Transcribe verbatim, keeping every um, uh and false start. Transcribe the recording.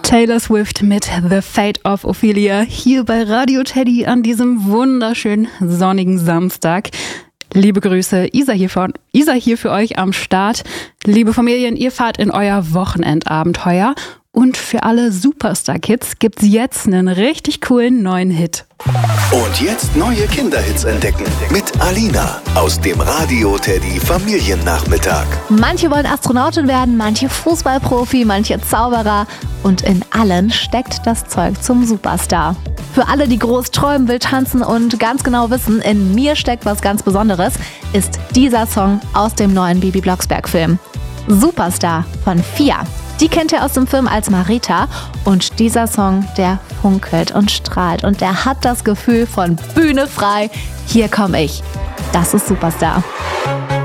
Taylor Swift mit The Fate of Ophelia hier bei Radio Teddy an diesem wunderschönen sonnigen Samstag. Liebe Grüße, Isa hier, für, Isa hier für euch am Start. Liebe Familien, ihr fahrt in euer Wochenendabenteuer. Und für alle Superstar-Kids gibt's jetzt einen richtig coolen neuen Hit. Und jetzt neue Kinderhits entdecken mit Alina aus dem Radio Teddy Familiennachmittag. Manche wollen Astronautin werden, manche Fußballprofi, manche Zauberer. Und in allen steckt das Zeug zum Superstar. Für alle, die groß träumen, will tanzen und ganz genau wissen, in mir steckt was ganz Besonderes, ist dieser Song aus dem neuen Bibi Blocksberg-Film. Superstar von Fia. Die kennt ihr aus dem Film als Marita und dieser Song, der funkelt und strahlt und der hat das Gefühl von Bühne frei. Hier komme ich. Das ist Superstar.